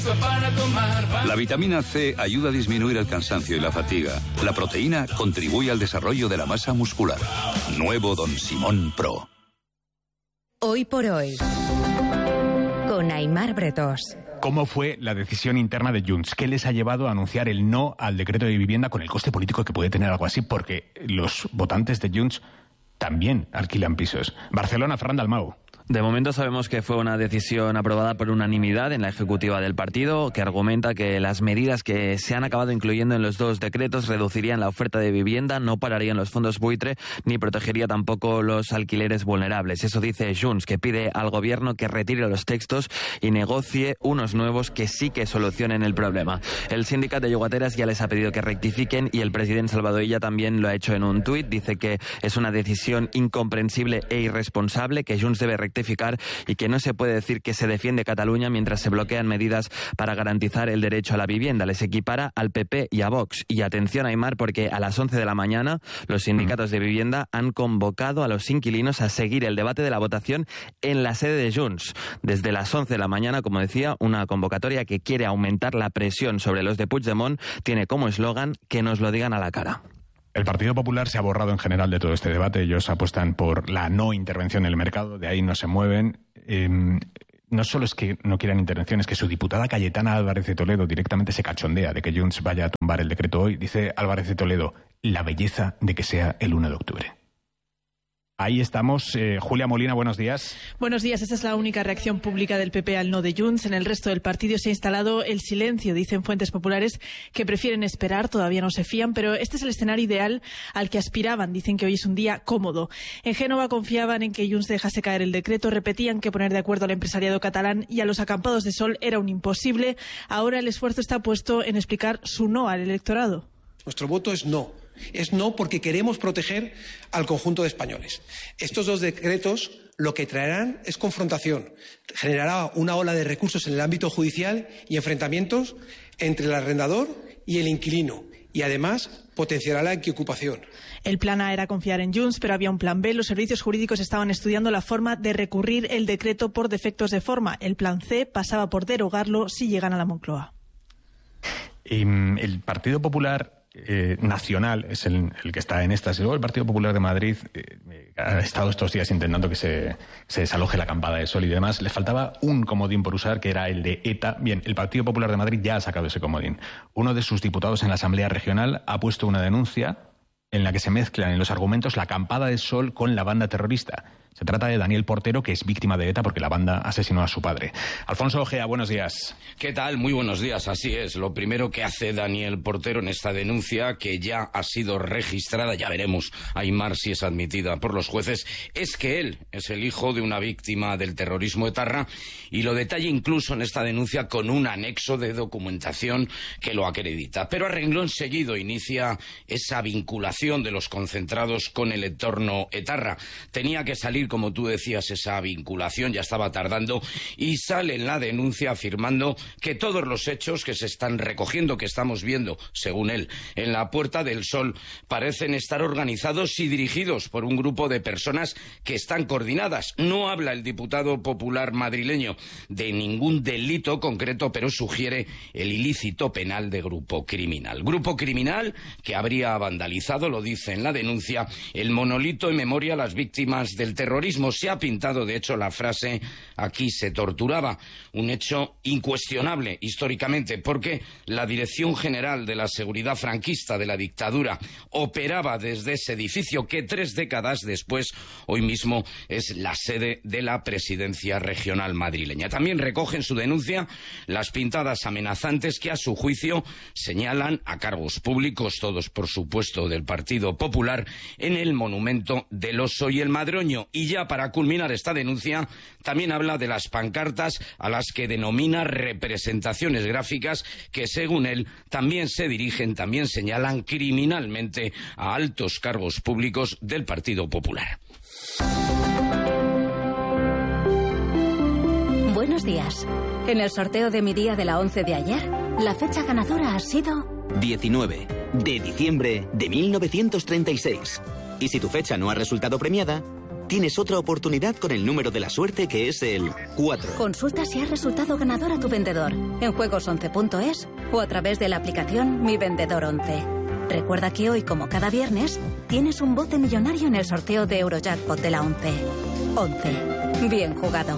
La vitamina C ayuda a disminuir el cansancio y la fatiga. La proteína contribuye al desarrollo de la masa muscular. Nuevo Don Simón Pro. Hoy por hoy, con Aimar Bretós. ¿Cómo fue la decisión interna de Junts? ¿Qué les ha llevado a anunciar el no al decreto de vivienda con el coste político que puede tener algo así? Porque los votantes de Junts también alquilan pisos. Barcelona, Ferran Dalmau. De momento sabemos que fue una decisión aprobada por unanimidad en la ejecutiva del partido, que argumenta que las medidas que se han acabado incluyendo en los dos decretos reducirían la oferta de vivienda, no pararían los fondos buitre ni protegería tampoco los alquileres vulnerables. Eso dice Junts, que pide al gobierno que retire los textos y negocie unos nuevos que sí que solucionen el problema. El sindicato de llogateras ya les ha pedido que rectifiquen y el presidente Salvador Illa también lo ha hecho en un tuit. Dice que es una decisión incomprensible e irresponsable, que Junts debe rectificar y que no se puede decir que se defiende Cataluña mientras se bloquean medidas para garantizar el derecho a la vivienda. Les equipara al PP y a Vox. Y atención, Aimar, porque a las 11 de la mañana los sindicatos de vivienda han convocado a los inquilinos a seguir el debate de la votación en la sede de Junts. Desde las 11 de la mañana, como decía, una convocatoria que quiere aumentar la presión sobre los de Puigdemont tiene como eslogan que nos lo digan a la cara. El Partido Popular se ha borrado en general de todo este debate. Ellos apuestan por la no intervención en el mercado, de ahí no se mueven. No solo es que no quieran intervención, es que su diputada Cayetana Álvarez de Toledo directamente se cachondea de que Junts vaya a tumbar el decreto hoy. Dice Álvarez de Toledo, la belleza de que sea el 1 de octubre. Ahí estamos. Julia Molina, buenos días. Buenos días. Esta es la única reacción pública del PP al no de Junts. En el resto del partido se ha instalado el silencio, dicen fuentes populares que prefieren esperar, todavía no se fían, pero este es el escenario ideal al que aspiraban. Dicen que hoy es un día cómodo. En Génova confiaban en que Junts dejase caer el decreto, repetían que poner de acuerdo al empresariado catalán y a los acampados de sol era un imposible. Ahora el esfuerzo está puesto en explicar su no al electorado. Nuestro voto es no. Es no porque queremos proteger al conjunto de españoles. Estos dos decretos lo que traerán es confrontación. Generará una ola de recursos en el ámbito judicial y enfrentamientos entre el arrendador y el inquilino. Y además potenciará la ocupación. El plan A era confiar en Junts, pero había un plan B. Los servicios jurídicos estaban estudiando la forma de recurrir el decreto por defectos de forma. El plan C pasaba por derogarlo si llegan a la Moncloa. El Partido Popular nacional es el que está en estas. Y luego el Partido Popular de Madrid ha estado estos días intentando que se desaloje la acampada de sol y demás. Le faltaba un comodín por usar, que era el de ETA. Bien, el Partido Popular de Madrid ya ha sacado ese comodín. Uno de sus diputados en la Asamblea Regional ha puesto una denuncia en la que se mezclan en los argumentos la acampada de sol con la banda terrorista. Se trata de Daniel Portero, que es víctima de ETA porque la banda asesinó a su padre. Alfonso Ojea, buenos días. ¿Qué tal? Muy buenos días, así es. Lo primero que hace Daniel Portero en esta denuncia, que ya ha sido registrada, ya veremos, Aimar, si es admitida por los jueces, es que él es el hijo de una víctima del terrorismo etarra y lo detalla incluso en esta denuncia con un anexo de documentación que lo acredita. Pero a renglón seguido inicia esa vinculación de los concentrados con el entorno etarra. Tenía que salir, como tú decías, esa vinculación, ya estaba tardando, y sale en la denuncia afirmando que todos los hechos que se están recogiendo, que estamos viendo, según él, en la Puerta del Sol, parecen estar organizados y dirigidos por un grupo de personas que están coordinadas. No habla el diputado popular madrileño de ningún delito concreto, pero sugiere el ilícito penal de grupo criminal. Grupo criminal que habría vandalizado, lo dice en la denuncia, el monolito en memoria a las víctimas del terrorismo. Se ha pintado, de hecho, la frase "aquí se torturaba", un hecho incuestionable históricamente, porque la Dirección General de la Seguridad franquista de la dictadura operaba desde ese edificio que 3 décadas después, hoy mismo, es la sede de la Presidencia Regional madrileña. También recoge en su denuncia las pintadas amenazantes que, a su juicio, señalan a cargos públicos, todos por supuesto del Partido Popular, en el monumento del Oso y el Madroño. Y ya para culminar esta denuncia, también habla de las pancartas a las que denomina representaciones gráficas que, según él, también se dirigen, también señalan criminalmente a altos cargos públicos del Partido Popular. Buenos días. En el sorteo de mi día de la 11 de ayer, la fecha ganadora ha sido 19 de diciembre de 1936. Y si tu fecha no ha resultado premiada, tienes otra oportunidad con el número de la suerte, que es el 4. Consulta si has resultado ganador a tu vendedor en juegos11.es o a través de la aplicación Mi Vendedor 11. Recuerda que hoy, como cada viernes, tienes un bote millonario en el sorteo de Eurojackpot de la 11. 11. Bien jugado.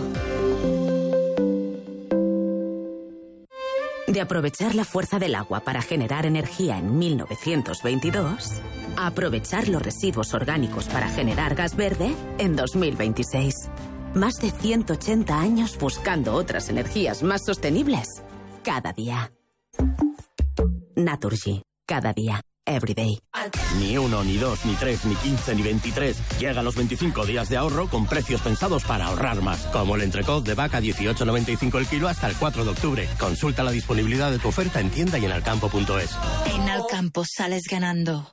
De aprovechar la fuerza del agua para generar energía en 1922, a aprovechar los residuos orgánicos para generar gas verde en 2026. Más de 180 años buscando otras energías más sostenibles. Cada día. Naturgy. Cada día. Everyday. Ni 1, ni 2, ni 3, ni 15, ni 23. Llegan los 25 días de ahorro con precios pensados para ahorrar más. Como el entrecot de vaca 18,95 el kilo hasta el 4 de octubre. Consulta la disponibilidad de tu oferta en tienda y en alcampo.es. En Alcampo sales ganando.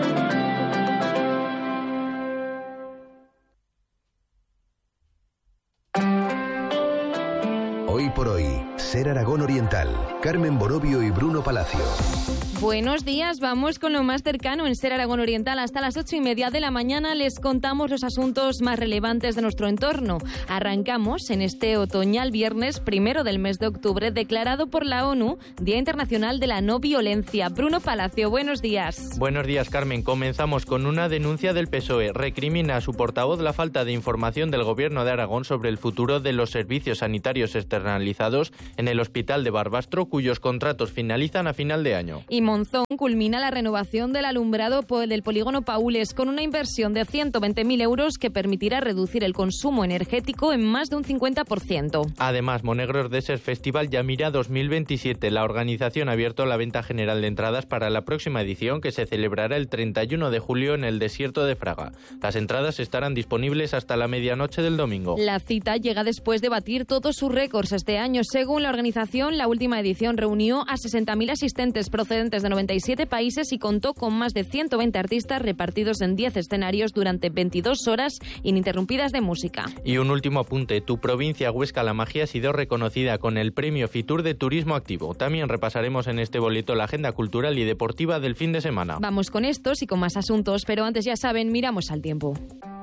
Hoy por hoy, Ser Aragón Oriental, Carmen Borovio y Bruno Palacio. Buenos días, vamos con lo más cercano en Ser Aragón Oriental. Hasta las 8:30 de la mañana les contamos los asuntos más relevantes de nuestro entorno. Arrancamos en este otoñal viernes 1 del mes de octubre, declarado por la ONU Día Internacional de la No Violencia. Bruno Palacio, buenos días. Buenos días, Carmen. Comenzamos con una denuncia del PSOE. Recrimina a su portavoz la falta de información del Gobierno de Aragón sobre el futuro de los servicios sanitarios externalizados en el Hospital de Barbastro, cuyos contratos finalizan a final de año. Y Monzón culmina la renovación del alumbrado del polígono Paules con una inversión de 120.000 euros que permitirá reducir el consumo energético en más de un 50%. Además, Monegros Desert Festival ya mira 2027. La organización ha abierto la venta general de entradas para la próxima edición, que se celebrará el 31 de julio en el desierto de Fraga. Las entradas estarán disponibles hasta la medianoche del domingo. La cita llega después de batir todos sus récords este año. Según la organización, la última edición reunió a 60.000 asistentes procedentes de 97 países y contó con más de 120 artistas repartidos en 10 escenarios durante 22 horas ininterrumpidas de música. Y un último apunte. Tu provincia, Huesca La Magia, ha sido reconocida con el premio Fitur de Turismo Activo. También repasaremos en este boleto la agenda cultural y deportiva del fin de semana. Vamos con estos y con más asuntos, pero antes, ya saben, miramos al tiempo.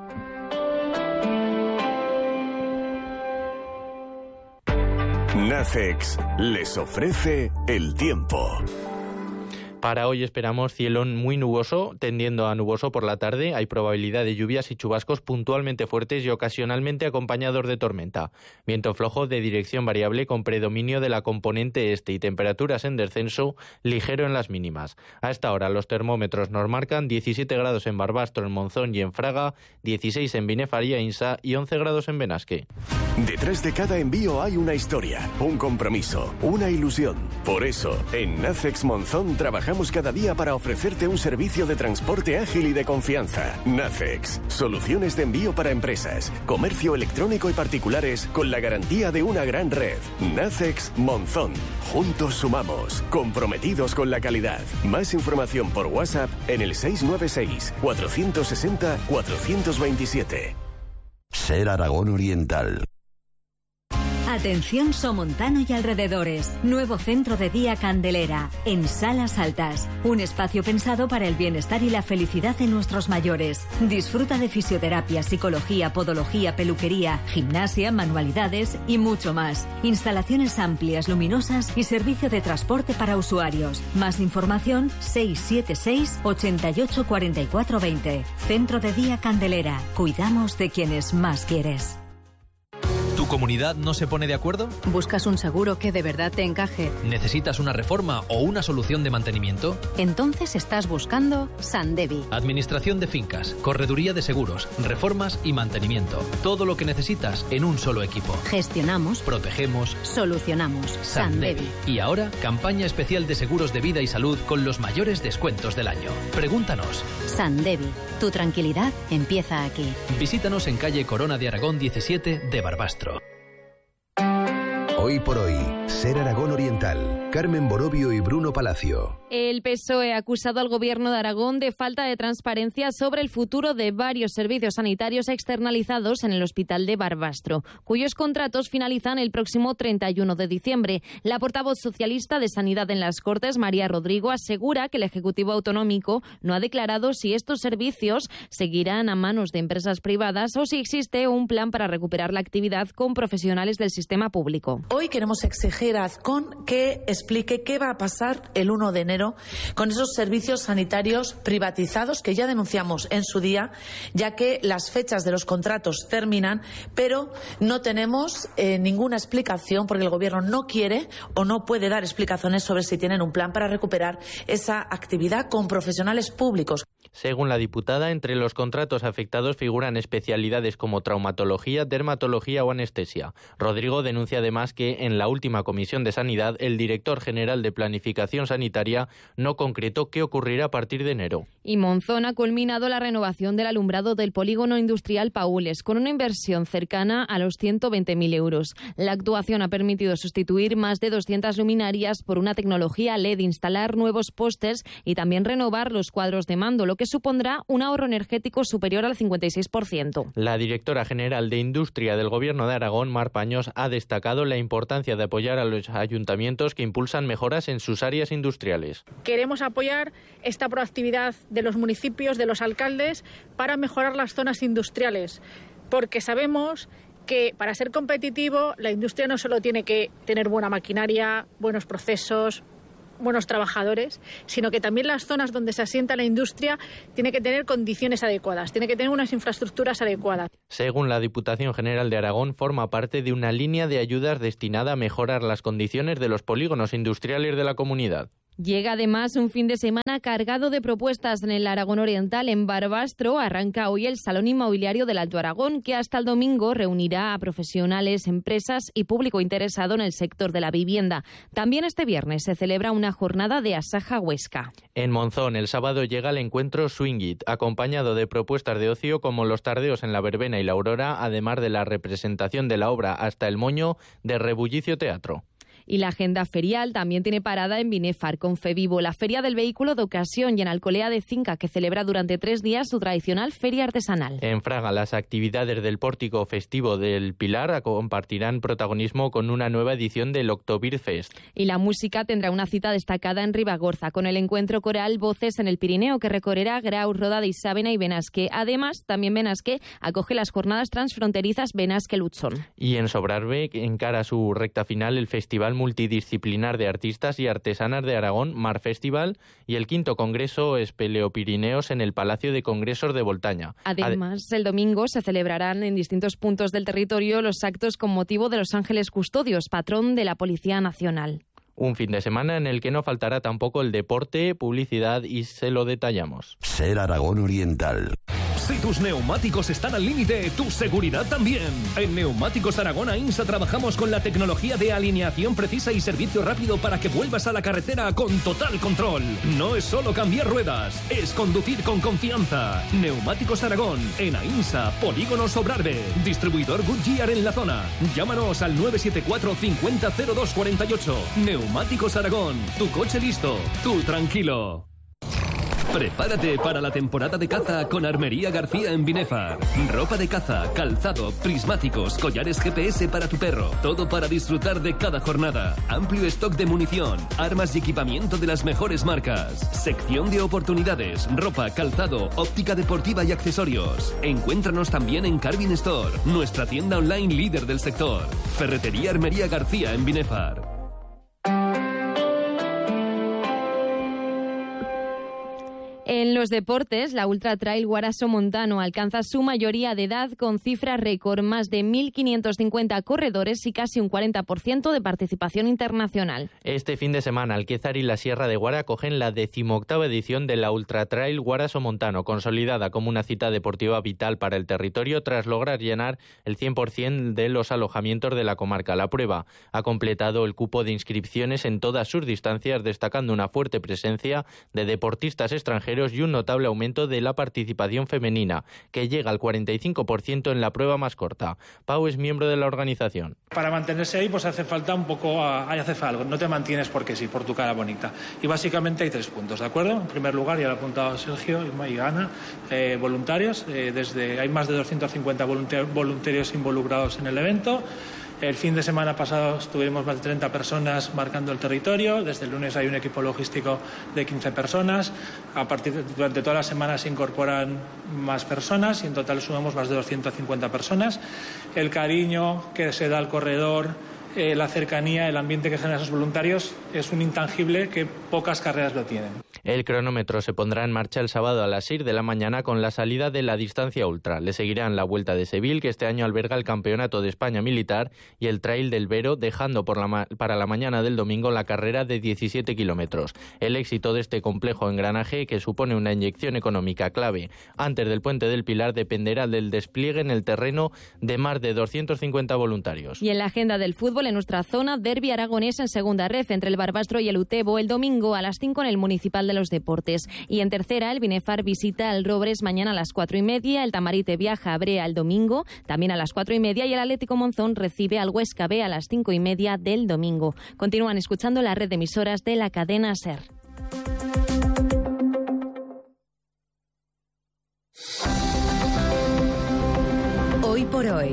Nacex les ofrece el tiempo. Para hoy esperamos cielo muy nuboso, tendiendo a nuboso por la tarde. Hay probabilidad de lluvias y chubascos puntualmente fuertes y ocasionalmente acompañados de tormenta. Viento flojo de dirección variable con predominio de la componente este y temperaturas en descenso ligero en las mínimas. A esta hora los termómetros nos marcan 17 grados en Barbastro, en Monzón y en Fraga, 16 en Binefaría e Insa y 11 grados en Benasque. Detrás de cada envío hay una historia, un compromiso, una ilusión. Por eso, en Nacex Monzón trabajamos cada día para ofrecerte un servicio de transporte ágil y de confianza. Nacex, soluciones de envío para empresas, comercio electrónico y particulares con la garantía de una gran red. Nacex Monzón. Juntos sumamos, comprometidos con la calidad. Más información por WhatsApp en el 696-460-427. Ser Aragón Oriental. Atención Somontano y alrededores. Nuevo centro de día Candelera, en Salas Altas. Un espacio pensado para el bienestar y la felicidad de nuestros mayores. Disfruta de fisioterapia, psicología, podología, peluquería, gimnasia, manualidades y mucho más. Instalaciones amplias, luminosas y servicio de transporte para usuarios. Más información 676 88 44 20. Centro de día Candelera. Cuidamos de quienes más quieres. ¿Tu comunidad no se pone de acuerdo? ¿Buscas un seguro que de verdad te encaje? ¿Necesitas una reforma o una solución de mantenimiento? Entonces estás buscando Sandevi. Administración de fincas, correduría de seguros, reformas y mantenimiento. Todo lo que necesitas en un solo equipo. Gestionamos, protegemos, solucionamos. Sandevi. Y ahora, campaña especial de seguros de vida y salud con los mayores descuentos del año. Pregúntanos. Sandevi. Tu tranquilidad empieza aquí. Visítanos en calle Corona de Aragón 17 de Barbastro. Hoy por hoy, Ser Aragón Oriental. Carmen Borovio y Bruno Palacio. El PSOE ha acusado al Gobierno de Aragón de falta de transparencia sobre el futuro de varios servicios sanitarios externalizados en el Hospital de Barbastro, cuyos contratos finalizan el próximo 31 de diciembre. La portavoz socialista de Sanidad en las Cortes, María Rodrigo, asegura que el Ejecutivo Autonómico no ha declarado si estos servicios seguirán a manos de empresas privadas o si existe un plan para recuperar la actividad con profesionales del sistema público. Hoy queremos exigir a Azcón que explique qué va a pasar el 1 de enero con esos servicios sanitarios privatizados que ya denunciamos en su día, ya que las fechas de los contratos terminan, pero no tenemos ninguna explicación porque el Gobierno no quiere o no puede dar explicaciones sobre si tienen un plan para recuperar esa actividad con profesionales públicos. Según la diputada, entre los contratos afectados figuran especialidades como traumatología, dermatología o anestesia. Rodrigo denuncia además que en la última Comisión de Sanidad el director general de Planificación Sanitaria no concretó qué ocurrirá a partir de enero. Y Monzón ha culminado la renovación del alumbrado del polígono industrial Paules con una inversión cercana a los 120.000 euros. La actuación ha permitido sustituir más de 200 luminarias por una tecnología LED, instalar nuevos postes y también renovar los cuadros de mando, lo que supondrá un ahorro energético superior al 56%. La directora general de Industria del Gobierno de Aragón, Mar Paños, ha destacado la importancia de apoyar a los ayuntamientos que impulsan mejoras en sus áreas industriales. Queremos apoyar esta proactividad de los municipios, de los alcaldes, para mejorar las zonas industriales, porque sabemos que para ser competitivo la industria no solo tiene que tener buena maquinaria, buenos procesos, buenos trabajadores, sino que también las zonas donde se asienta la industria tiene que tener condiciones adecuadas, tiene que tener unas infraestructuras adecuadas. Según la Diputación General de Aragón, forma parte de una línea de ayudas destinada a mejorar las condiciones de los polígonos industriales de la comunidad. Llega además un fin de semana cargado de propuestas en el Aragón Oriental. En Barbastro arranca hoy el Salón Inmobiliario del Alto Aragón, que hasta el domingo reunirá a profesionales, empresas y público interesado en el sector de la vivienda. También este viernes se celebra una jornada de Asaja Huesca. En Monzón, el sábado llega el encuentro Swing It, acompañado de propuestas de ocio como los tardeos en la Verbena y la Aurora, además de la representación de la obra Hasta el Moño de Rebullicio Teatro. Y la agenda ferial también tiene parada en Binefar con Fevivo, la feria del vehículo de ocasión, y en Alcolea de Cinca, que celebra durante 3 días su tradicional feria artesanal. En Fraga, las actividades del pórtico festivo del Pilar compartirán protagonismo con una nueva edición del Octobir Fest. Y la música tendrá una cita destacada en Ribagorza, con el encuentro coral Voces en el Pirineo, que recorrerá Grau, Roda de Isábena y Benasque. Además, también Benasque acoge las jornadas transfronterizas Benasque-Lutzón. Y en Sobrarbe encara su recta final el Festival Multidisciplinar de Artistas y Artesanas de Aragón, Mar Festival, y el 5º Congreso Espeleopirineos en el Palacio de Congresos de Voltaña. Además, el domingo se celebrarán en distintos puntos del territorio los actos con motivo de los Ángeles Custodios, patrón de la Policía Nacional. Un fin de semana en el que no faltará tampoco el deporte, publicidad y se lo detallamos. Ser Aragón Oriental. Si tus neumáticos están al límite, tu seguridad también. En Neumáticos Aragón AINSA trabajamos con la tecnología de alineación precisa y servicio rápido para que vuelvas a la carretera con total control. No es solo cambiar ruedas, es conducir con confianza. Neumáticos Aragón, en AINSA, Polígono Sobrarbe. Distribuidor Goodyear en la zona. Llámanos al 974 50 02 48. Neumáticos Aragón, tu coche listo, tú tranquilo. Prepárate para la temporada de caza con Armería García en Binefar. Ropa de caza, calzado, prismáticos, collares GPS para tu perro. Todo para disfrutar de cada jornada. Amplio stock de munición, armas y equipamiento de las mejores marcas. Sección de oportunidades, ropa, calzado, óptica deportiva y accesorios. Encuéntranos también en Carvin Store, nuestra tienda online líder del sector. Ferretería Armería García en Binefar. En los deportes, la Ultra Trail Guaraso Montano alcanza su mayoría de edad con cifra récord, más de 1.550 corredores y casi un 40% de participación internacional. Este fin de semana, Alquézar y la Sierra de Guara acogen la 18ª edición de la Ultra Trail Guaraso Montano, consolidada como una cita deportiva vital para el territorio tras lograr llenar el 100% de los alojamientos de la comarca. La prueba ha completado el cupo de inscripciones en todas sus distancias, destacando una fuerte presencia de deportistas extranjeros y y un notable aumento de la participación femenina, que llega al 45% en la prueba más corta. Pau es miembro de la organización. Para mantenerse ahí, pues hace falta un poco, hace falta algo. No te mantienes porque sí, por tu cara bonita. Y básicamente hay 3 puntos, ¿de acuerdo? En primer lugar, ya lo ha apuntado Sergio y Ana, voluntarios. Hay más de 250 voluntarios involucrados en el evento. El fin de semana pasado tuvimos más de 30 personas marcando el territorio. Desde el lunes hay un equipo logístico de 15 personas. Durante toda la semana se incorporan más personas y en total sumamos más de 250 personas. El cariño que se da al corredor, la cercanía, el ambiente que generan esos voluntarios es un intangible que pocas carreras lo tienen. El cronómetro se pondrá en marcha el sábado a las 6 de la mañana con la salida de la distancia ultra. Le seguirán la Vuelta de Seville, que este año alberga el Campeonato de España Militar, y el Trail del Vero, dejando para la mañana del domingo la carrera de 17 kilómetros. El éxito de este complejo engranaje, que supone una inyección económica clave antes del Puente del Pilar, dependerá del despliegue en el terreno de más de 250 voluntarios. Y en la agenda del fútbol, en nuestra zona, derbi aragonés en segunda ref entre el Barbastro y el Utebo el domingo a las 5 en el Municipal de los Deportes. Y en tercera, el Binefar visita al Robres mañana a las 4:30, el Tamarite viaja a Brea el domingo, también a las 4:30, y el Atlético Monzón recibe al Huesca B a las 5:30 del domingo. Continúan escuchando la red de emisoras de la cadena SER. Hoy por hoy,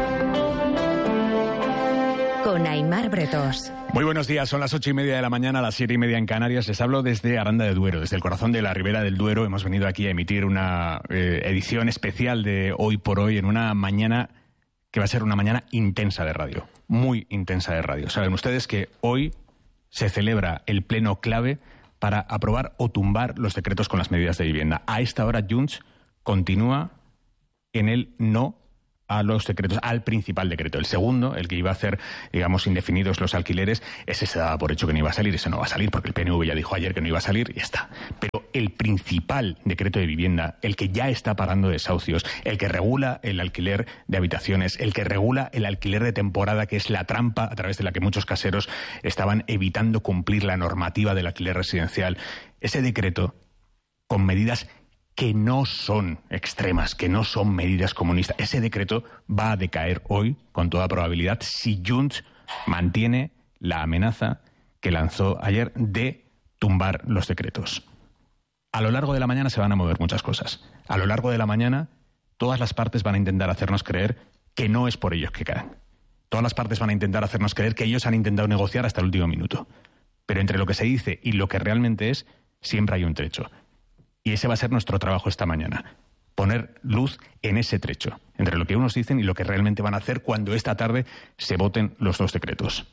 con Aimar Bretós. Muy buenos días, son las 8:30 de la mañana, a las 7:30 en Canarias. Les hablo desde Aranda de Duero, desde el corazón de la Ribera del Duero. Hemos venido aquí a emitir una edición especial de Hoy por Hoy en una mañana que va a ser una mañana intensa de radio, muy intensa de radio. Saben ustedes que hoy se celebra el pleno clave para aprobar o tumbar los decretos con las medidas de vivienda. A esta hora Junts continúa en el no a los decretos, al principal decreto. El segundo, el que iba a hacer, digamos, indefinidos los alquileres, ese se daba por hecho que no iba a salir, ese no va a salir, porque el PNV ya dijo ayer que no iba a salir y ya está. Pero el principal decreto de vivienda, el que ya está pagando desahucios, el que regula el alquiler de habitaciones, el que regula el alquiler de temporada, que es la trampa a través de la que muchos caseros estaban evitando cumplir la normativa del alquiler residencial, ese decreto, con medidas que no son extremas, que no son medidas comunistas. Ese decreto va a decaer hoy, con toda probabilidad, si Junts mantiene la amenaza que lanzó ayer de tumbar los decretos. A lo largo de la mañana se van a mover muchas cosas. A lo largo de la mañana, todas las partes van a intentar hacernos creer que no es por ellos que caen. Todas las partes van a intentar hacernos creer que ellos han intentado negociar hasta el último minuto. Pero entre lo que se dice y lo que realmente es, siempre hay un trecho. Y ese va a ser nuestro trabajo esta mañana. Poner luz en ese trecho, entre lo que unos dicen y lo que realmente van a hacer cuando esta tarde se voten los 2 decretos.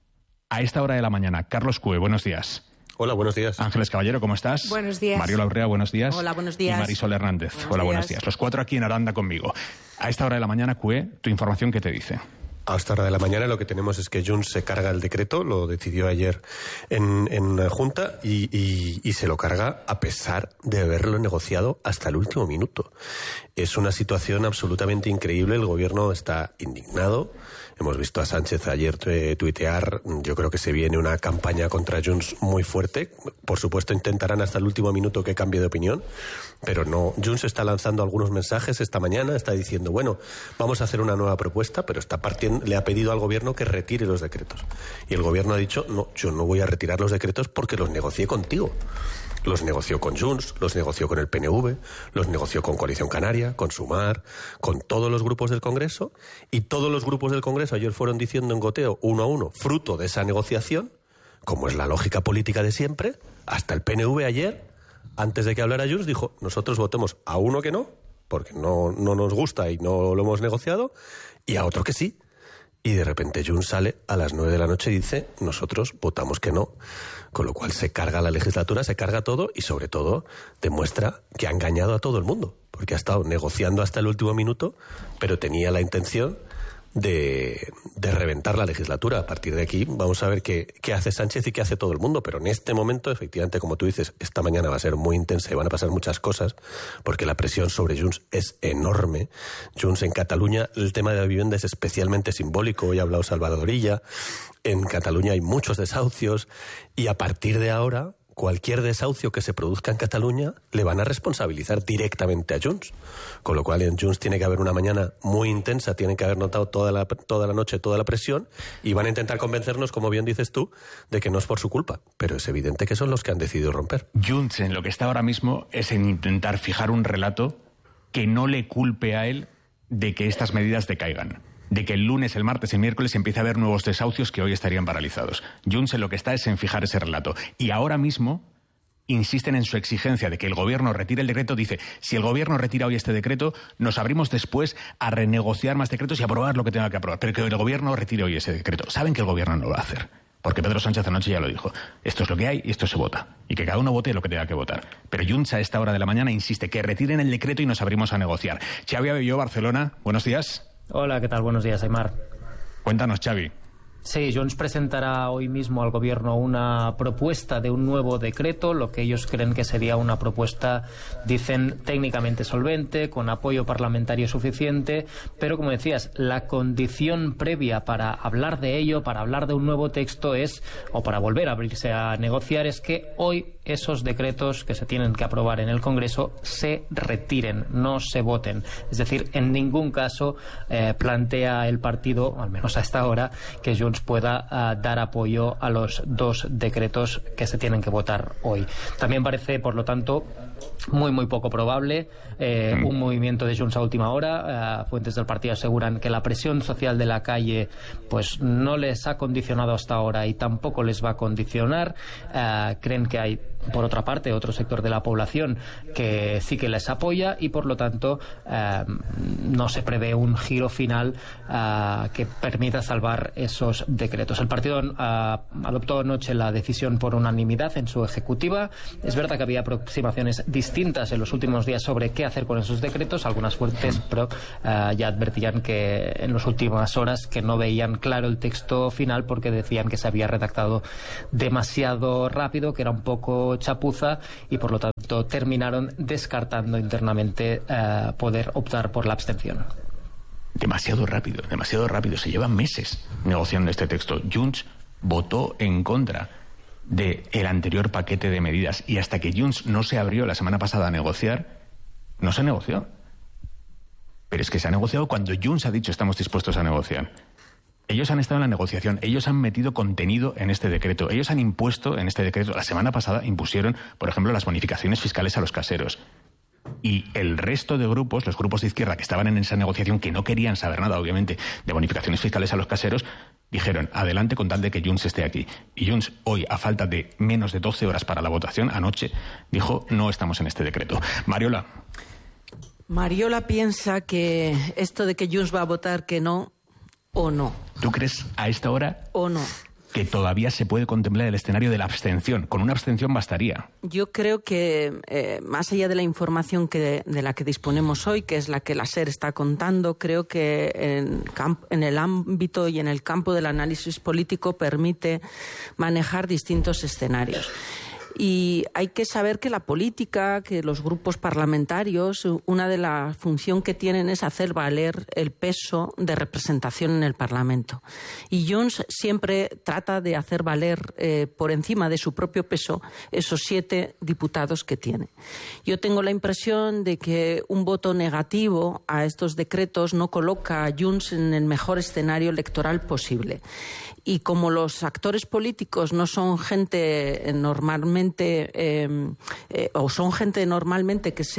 A esta hora de la mañana, Carlos Cue, buenos días. Hola, buenos días. Ángeles Caballero, ¿cómo estás? Buenos días. Mario Laurea, buenos días. Hola, buenos días. Y Marisol Hernández. Hola, buenos días. Los 4 aquí en Aranda conmigo. A esta hora de la mañana, Cue, tu información, ¿qué te dice? A esta hora de la mañana lo que tenemos es que Junts se carga el decreto, lo decidió ayer en Junta y se lo carga a pesar de haberlo negociado hasta el último minuto. Es una situación absolutamente increíble, el gobierno está indignado. Hemos visto a Sánchez ayer tuitear, yo creo que se viene una campaña contra Junts muy fuerte. Por supuesto intentarán hasta el último minuto que cambie de opinión, pero no. Junts está lanzando algunos mensajes esta mañana, está diciendo, bueno, vamos a hacer una nueva propuesta, pero le ha pedido al gobierno que retire los decretos. Y el gobierno ha dicho, no, yo no voy a retirar los decretos porque los negocié contigo. Los negoció con Junts, los negoció con el PNV, los negoció con Coalición Canaria, con Sumar, con todos los grupos del Congreso, y todos los grupos del Congreso ayer fueron diciendo en goteo, uno a uno, fruto de esa negociación, como es la lógica política de siempre, hasta el PNV ayer, antes de que hablara Junts, dijo, nosotros votemos a uno que no, porque no nos gusta y no lo hemos negociado, y a otro que sí. Y de repente Junts sale a las 9 de la noche y dice, nosotros votamos que no. Con lo cual se carga la legislatura, se carga todo y sobre todo demuestra que ha engañado a todo el mundo. Porque ha estado negociando hasta el último minuto, pero tenía la intención de reventar la legislatura. A partir de aquí vamos a ver qué hace Sánchez y qué hace todo el mundo, pero en este momento, efectivamente, como tú dices, esta mañana va a ser muy intensa y van a pasar muchas cosas, porque la presión sobre Junts es enorme. Junts en Cataluña, el tema de la vivienda es especialmente simbólico, hoy ha hablado Salvador Illa, en Cataluña hay muchos desahucios y a partir de ahora, cualquier desahucio que se produzca en Cataluña le van a responsabilizar directamente a Junts. Con lo cual en Junts tiene que haber una mañana muy intensa, tienen que haber notado toda la noche toda la presión y van a intentar convencernos, como bien dices tú, de que no es por su culpa. Pero es evidente que son los que han decidido romper. Junts en lo que está ahora mismo es en intentar fijar un relato que no le culpe a él de que estas medidas decaigan. De que el lunes, el martes, el miércoles empiece a haber nuevos desahucios que hoy estarían paralizados. Junts en lo que está es en fijar ese relato. Y ahora mismo insisten en su exigencia de que el gobierno retire el decreto. Dice, si el gobierno retira hoy este decreto, nos abrimos después a renegociar más decretos y aprobar lo que tenga que aprobar. Pero que el gobierno retire hoy ese decreto. Saben que el gobierno no lo va a hacer. Porque Pedro Sánchez anoche ya lo dijo. Esto es lo que hay y esto se vota. Y que cada uno vote lo que tenga que votar. Pero Junts a esta hora de la mañana insiste que retiren el decreto y nos abrimos a negociar. Xavi Abelló, Barcelona. Buenos días. Hola, ¿qué tal? Buenos días, Aymar. Cuéntanos, Xavi. Sí, Junts presentará hoy mismo al Gobierno una propuesta de un nuevo decreto, lo que ellos creen que sería una propuesta, dicen, técnicamente solvente, con apoyo parlamentario suficiente, pero como decías, la condición previa para hablar de ello, para hablar de un nuevo texto es, o para volver a abrirse a negociar, es que hoy esos decretos que se tienen que aprobar en el Congreso se retiren, no se voten. Es decir, en ningún caso plantea el partido, al menos a esta hora, que Junts pueda dar apoyo a los dos decretos que se tienen que votar hoy. También parece, por lo tanto, muy poco probable un movimiento de Junts a última hora. Fuentes del partido aseguran que la presión social de la calle pues no les ha condicionado hasta ahora y tampoco les va a condicionar. Creen que hay, por otra parte, otro sector de la población que sí que les apoya y, por lo tanto, no se prevé un giro final que permita salvar esos decretos. El partido adoptó anoche la decisión por unanimidad en su ejecutiva. Es verdad que había aproximaciones distintas en los últimos días sobre qué hacer con esos decretos. Algunas fuentes pero ya advertían que en las últimas horas que no veían claro el texto final porque decían que se había redactado demasiado rápido, que era un poco chapuza y por lo tanto terminaron descartando internamente poder optar por la abstención. Demasiado rápido. Se llevan meses negociando este texto. Junts votó en contra del anterior paquete de medidas y hasta que Junts no se abrió la semana pasada a negociar, no se negoció. Pero es que se ha negociado cuando Junts ha dicho estamos dispuestos a negociar. Ellos han estado en la negociación, ellos han metido contenido en este decreto, ellos han impuesto en este decreto, la semana pasada impusieron, por ejemplo, las bonificaciones fiscales a los caseros. Y el resto de grupos, los grupos de izquierda que estaban en esa negociación, que no querían saber nada, obviamente, de bonificaciones fiscales a los caseros, dijeron, adelante con tal de que Junts esté aquí. Y Junts, hoy, a falta de menos de 12 horas para la votación, anoche, dijo, no estamos en este decreto. Mariola. Mariola piensa que esto de que Junts va a votar que no, o no. ¿Tú crees a esta hora? O no. Que todavía se puede contemplar el escenario de la abstención. Con una abstención bastaría. Yo creo que, más allá de la información de la que disponemos hoy, que es la que la SER está contando, creo que en el ámbito y en el campo del análisis político permite manejar distintos escenarios. Y hay que saber que la política, que los grupos parlamentarios, una de las funciones que tienen es hacer valer el peso de representación en el Parlamento. Y Junts siempre trata de hacer valer por encima de su propio peso esos 7 diputados que tiene. Yo tengo la impresión de que un voto negativo a estos decretos no coloca a Junts en el mejor escenario electoral posible. Y como los actores políticos no son gente normalmente o son gente normalmente que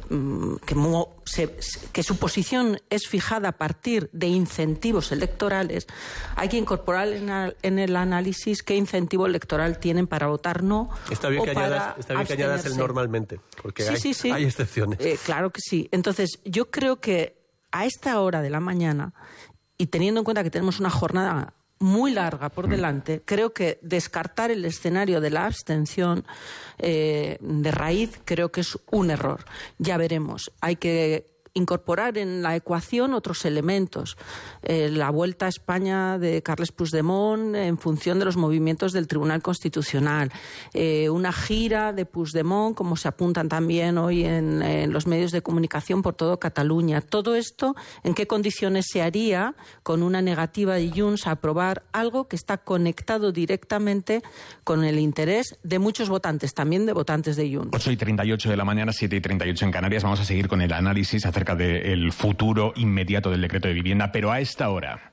su posición es fijada a partir de incentivos electorales, hay que incorporar en el análisis qué incentivo electoral tienen para votar no. Está bien que añadas el normalmente, porque sí. Hay excepciones. Claro que sí. Entonces, yo creo que a esta hora de la mañana, y teniendo en cuenta que tenemos una jornada muy larga por delante, creo que descartar el escenario de la abstención de raíz creo que es un error. Ya veremos. Hay que incorporar en la ecuación otros elementos. La vuelta a España de Carles Puigdemont en función de los movimientos del Tribunal Constitucional. Una gira de Puigdemont, como se apuntan también hoy en los medios de comunicación por todo Cataluña. Todo esto, ¿en qué condiciones se haría con una negativa de Junts a aprobar algo que está conectado directamente con el interés de muchos votantes, también de votantes de Junts? 8:38 de la mañana, 7:38 en Canarias. Vamos a seguir con el análisis acerca del futuro inmediato del decreto de vivienda, pero a esta hora.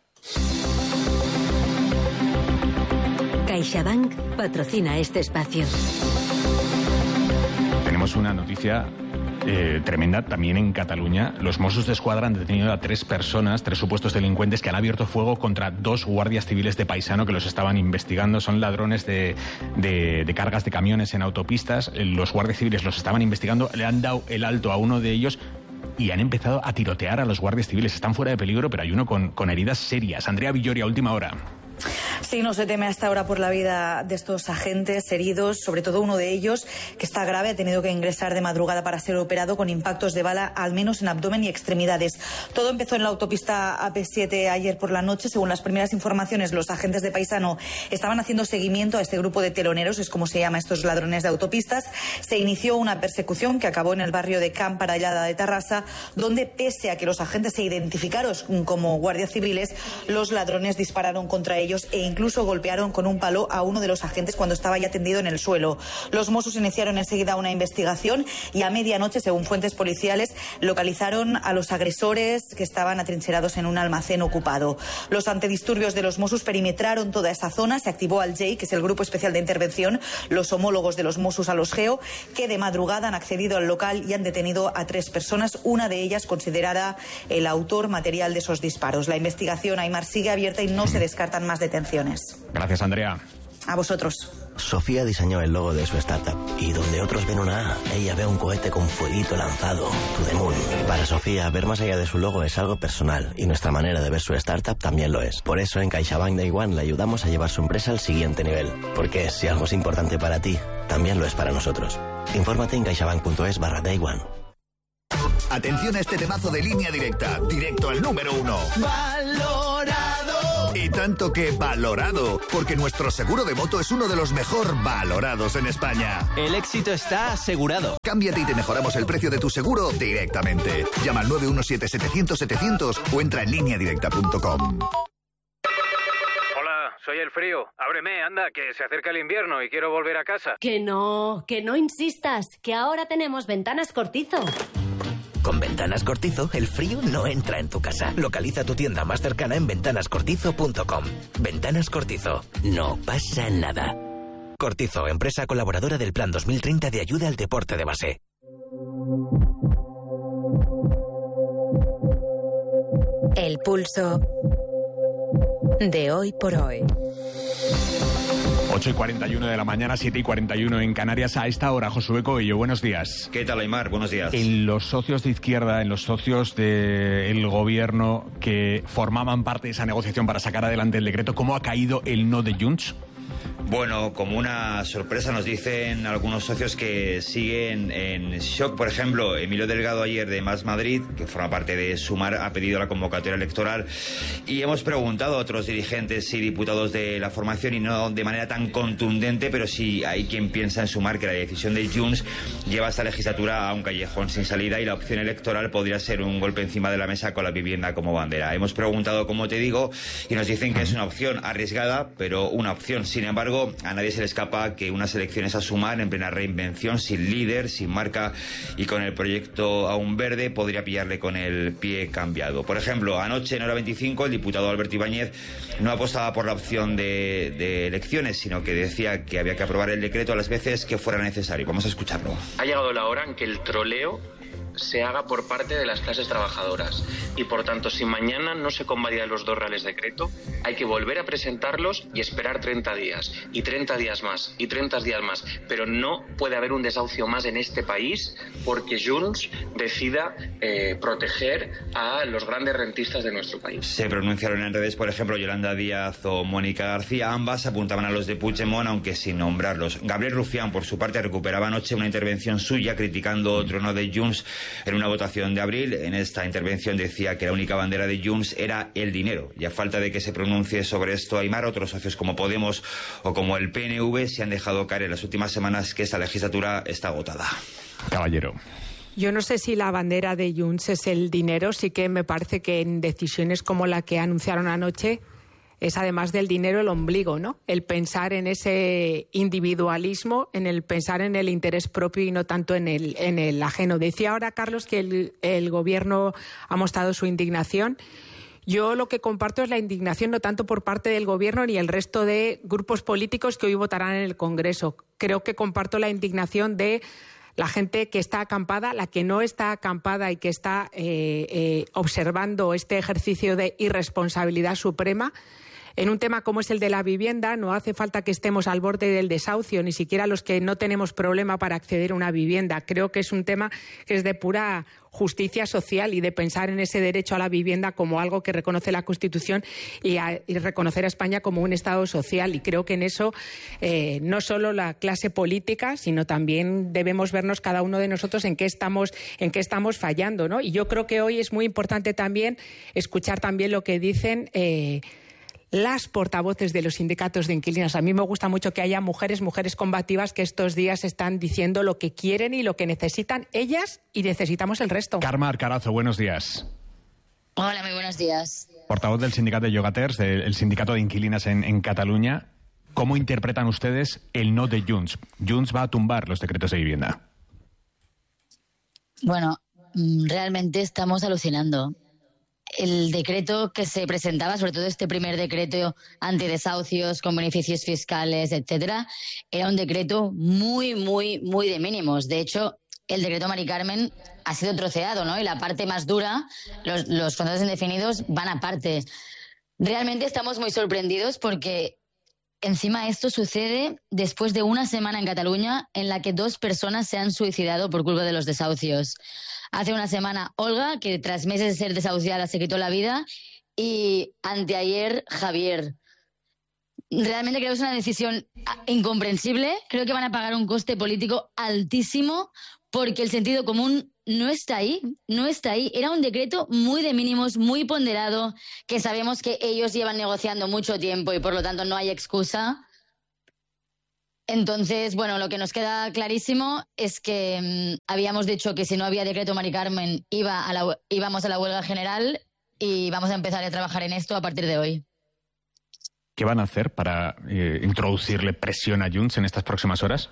CaixaBank patrocina este espacio. Tenemos una noticia tremenda también en Cataluña. Los Mossos d'Esquadra han detenido a 3 personas, 3 supuestos delincuentes que han abierto fuego contra 2 guardias civiles de Paisano que los estaban investigando. Son ladrones de cargas de camiones en autopistas. Los guardias civiles los estaban investigando, le han dado el alto a uno de ellos y han empezado a tirotear a los guardias civiles. Están fuera de peligro, pero hay uno con heridas serias. Andrea Villoria, última hora. Sí, no se teme hasta ahora por la vida de estos agentes heridos, sobre todo uno de ellos que está grave, ha tenido que ingresar de madrugada para ser operado con impactos de bala, al menos en abdomen y extremidades. Todo empezó en la autopista AP7 ayer por la noche. Según las primeras informaciones, los agentes de Paisano estaban haciendo seguimiento a este grupo de teloneros, es como se llama estos ladrones de autopistas. Se inició una persecución que acabó en el barrio de Camp Parellada de Tarrasa, donde pese a que los agentes se identificaron como guardias civiles, los ladrones dispararon contra ellos e incluso golpearon con un palo a uno de los agentes cuando estaba ya tendido en el suelo. Los Mossos iniciaron enseguida una investigación y a medianoche, según fuentes policiales, localizaron a los agresores que estaban atrincherados en un almacén ocupado. Los antidisturbios de los Mossos perimetraron toda esa zona. Se activó al JEI, que es el Grupo Especial de Intervención, los homólogos de los Mossos a los GEO, que de madrugada han accedido al local y han detenido a 3 personas, una de ellas considerada el autor material de esos disparos. La investigación, Aymar, sigue abierta y no se descartan más detenciones. Gracias, Andrea. A vosotros. Sofía diseñó el logo de su startup y donde otros ven una A, ella ve un cohete con fueguito lanzado, to the moon. Para Sofía, ver más allá de su logo es algo personal y nuestra manera de ver su startup también lo es. Por eso en CaixaBank Day One le ayudamos a llevar su empresa al siguiente nivel. Porque si algo es importante para ti, también lo es para nosotros. Infórmate en caixabank.es/Day One. Atención a este temazo de Línea Directa, directo al número 1. ¡Valorado! Y tanto que valorado, porque nuestro seguro de moto es uno de los mejor valorados en España. El éxito está asegurado. Cámbiate y te mejoramos el precio de tu seguro directamente. Llama al 917-700-700 o entra en lineadirecta.com. Soy el frío. Ábreme, anda, que se acerca el invierno y quiero volver a casa. Que no insistas, que ahora tenemos Ventanas Cortizo. Con Ventanas Cortizo, el frío no entra en tu casa. Localiza tu tienda más cercana en ventanascortizo.com. Ventanas Cortizo. No pasa nada. Cortizo, empresa colaboradora del Plan 2030 de ayuda al deporte de base. El pulso de hoy por hoy. 8:41 de la mañana, 7:41 en Canarias. A esta hora, Josué Coello, buenos días. ¿Qué tal, Aymar? Buenos días. En los socios de izquierda, en los socios del gobierno que formaban parte de esa negociación para sacar adelante el decreto, ¿cómo ha caído el no de Junts? Bueno, como una sorpresa nos dicen algunos socios que siguen en shock. Por ejemplo, Emilio Delgado ayer de Más Madrid, que forma parte de Sumar, ha pedido la convocatoria electoral y hemos preguntado a otros dirigentes y diputados de la formación y no de manera tan contundente, pero sí hay quien piensa en Sumar que la decisión de Junts lleva esta legislatura a un callejón sin salida y la opción electoral podría ser un golpe encima de la mesa con la vivienda como bandera. Hemos preguntado, como te digo, y nos dicen que es una opción arriesgada, pero una opción. Sin embargo, a nadie se le escapa que unas elecciones a Sumar en plena reinvención, sin líder, sin marca y con el proyecto aún verde, podría pillarle con el pie cambiado. Por ejemplo, anoche en hora 25 el diputado Alberto Ibáñez no apostaba por la opción de elecciones, sino que decía que había que aprobar el decreto a las veces que fuera necesario. Vamos a escucharlo. Ha llegado la hora en que el troleo se haga por parte de las clases trabajadoras y por tanto si mañana no se convalidan los 2 reales decreto hay que volver a presentarlos y esperar 30 días y 30 días más y 30 días más, pero no puede haber un desahucio más en este país porque Junts decida proteger a los grandes rentistas de nuestro país. Se pronunciaron en redes, por ejemplo, Yolanda Díaz o Mónica García. Ambas apuntaban a los de Puigdemont, aunque sin nombrarlos. Gabriel Rufián, por su parte, recuperaba anoche una intervención suya criticando otro no de Junts en una votación de abril. En esta intervención decía que la única bandera de Junts era el dinero. Y a falta de que se pronuncie sobre esto Aimar, otros socios como Podemos o como el PNV se han dejado caer en las últimas semanas que esta legislatura está agotada. Caballero. Yo no sé si la bandera de Junts es el dinero, sí que me parece que en decisiones como la que anunciaron anoche es además del dinero el ombligo, ¿no? El pensar en ese individualismo, en el pensar en el interés propio y no tanto en el ajeno. Decía ahora Carlos que el Gobierno ha mostrado su indignación. Yo lo que comparto es la indignación no tanto por parte del Gobierno ni el resto de grupos políticos que hoy votarán en el Congreso. Creo que comparto la indignación de la gente que está acampada, la que no está acampada y que está observando este ejercicio de irresponsabilidad suprema. En un tema como es el de la vivienda, no hace falta que estemos al borde del desahucio, ni siquiera los que no tenemos problema para acceder a una vivienda. Creo que es un tema que es de pura justicia social y de pensar en ese derecho a la vivienda como algo que reconoce la Constitución y reconocer a España como un Estado social. Y creo que en eso no solo la clase política, sino también debemos vernos cada uno de nosotros en qué estamos fallando, ¿no? Y yo creo que hoy es muy importante también escuchar también lo que dicen las portavoces de los sindicatos de inquilinos. A mí me gusta mucho que haya mujeres combativas que estos días están diciendo lo que quieren y lo que necesitan ellas y necesitamos el resto. Carme Arcarazo, buenos días. Hola, muy buenos días. Portavoz del sindicato de Llogaters, del sindicato de inquilinas en Cataluña. ¿Cómo interpretan ustedes el no de Junts? Junts va a tumbar los decretos de vivienda. Bueno, realmente estamos alucinando. El decreto que se presentaba, sobre todo este primer decreto antidesahucios con beneficios fiscales, etcétera, era un decreto muy de mínimos. De hecho, el decreto Mari Carmen ha sido troceado, ¿no? Y la parte más dura, los contratos indefinidos, van aparte. Realmente estamos muy sorprendidos porque encima esto sucede después de una semana en Cataluña en la que 2 personas se han suicidado por culpa de los desahucios. Hace una semana Olga, que tras meses de ser desahuciada se quitó la vida, y anteayer Javier. Realmente creo que es una decisión incomprensible. Creo que van a pagar un coste político altísimo porque el sentido común no está ahí. Era un decreto muy de mínimos, muy ponderado, que sabemos que ellos llevan negociando mucho tiempo y por lo tanto no hay excusa. Entonces, bueno, lo que nos queda clarísimo es que habíamos dicho que si no había decreto Mari Carmen íbamos a la huelga general y vamos a empezar a trabajar en esto a partir de hoy. ¿Qué van a hacer para introducirle presión a Junts en estas próximas horas?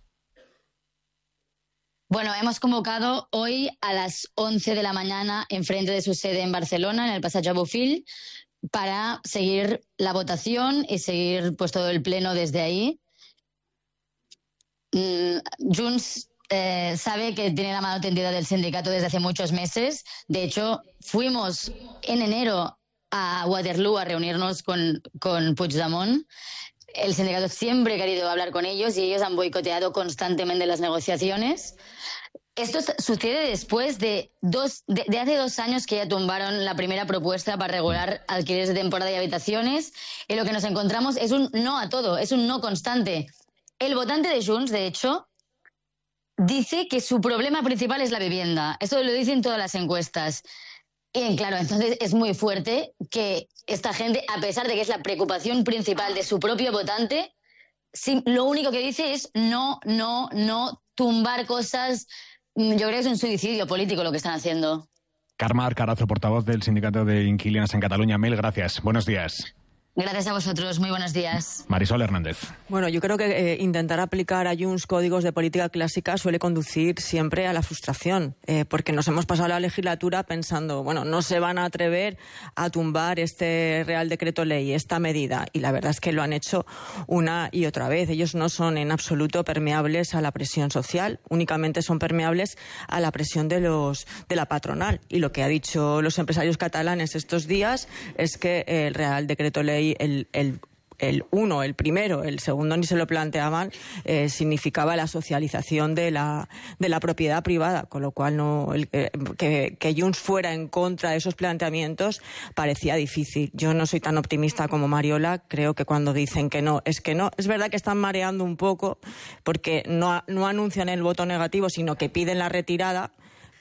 Bueno, hemos convocado hoy a las 11 de la mañana enfrente de su sede en Barcelona, en el Passeig Bofill, para seguir la votación y seguir pues todo el pleno desde ahí. Junts sabe que tiene la mano tendida del sindicato desde hace muchos meses. De hecho, fuimos en enero a Waterloo a reunirnos con Puigdemont. El sindicato siempre ha querido hablar con ellos y ellos han boicoteado constantemente las negociaciones. Esto sucede después de hace 2 años que ya tumbaron la primera propuesta para regular alquileres de temporada y habitaciones, y lo que nos encontramos es un no a todo, es un no constante. El votante de Junts, de hecho, dice que su problema principal es la vivienda. Esto lo dicen todas las encuestas. Y claro, entonces es muy fuerte que esta gente, a pesar de que es la preocupación principal de su propio votante, lo único que dice es no, tumbar cosas. Yo creo que es un suicidio político lo que están haciendo. Carme Arcarazo, portavoz del sindicato de inquilinas en Cataluña. Mil gracias. Buenos días. Gracias a vosotros. Muy buenos días. Marisol Hernández. Bueno, yo creo que intentar aplicar a Junts códigos de política clásica suele conducir siempre a la frustración, porque nos hemos pasado la legislatura pensando, bueno, no se van a atrever a tumbar este Real Decreto Ley, esta medida, y la verdad es que lo han hecho una y otra vez. Ellos no son en absoluto permeables a la presión social, únicamente son permeables a la presión de la patronal. Y lo que ha dicho los empresarios catalanes estos días es que el Real Decreto Ley, el primero, el segundo ni se lo planteaban, significaba la socialización de la propiedad privada, con lo cual que Junts fuera en contra de esos planteamientos parecía difícil. Yo no soy tan optimista como Mariola, creo que cuando dicen que no. Es verdad que están mareando un poco porque no anuncian el voto negativo, sino que piden la retirada,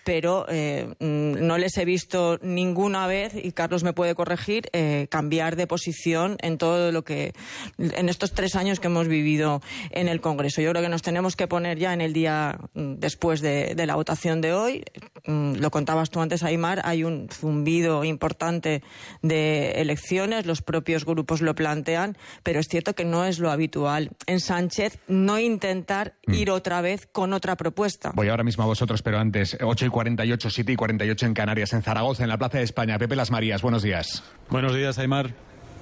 pero no les he visto ninguna vez, y Carlos me puede corregir, cambiar de posición en todo lo que, en estos 3 años que hemos vivido en el Congreso. Yo creo que nos tenemos que poner ya en el día después de la votación de hoy. Lo contabas tú antes, Aimar, hay un zumbido importante de elecciones, los propios grupos lo plantean, pero es cierto que no es lo habitual en Sánchez no intentar ir otra vez con otra propuesta. Voy ahora mismo a vosotros, pero antes, 8:48, 7:48 en Canarias, en Zaragoza, en la Plaza de España. Pepe Las Marías, buenos días. Buenos días, Aimar.